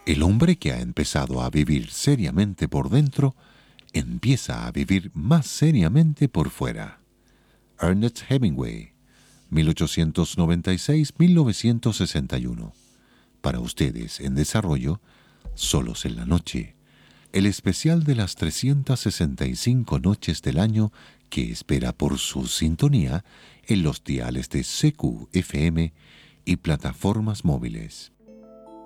El hombre que ha empezado a vivir seriamente por dentro, empieza a vivir más seriamente por fuera. Ernest Hemingway, 1896-1961. Para ustedes en desarrollo, Solos en la Noche, el especial de las 365 noches del año que espera por su sintonía en los diales de CQ FM y plataformas móviles.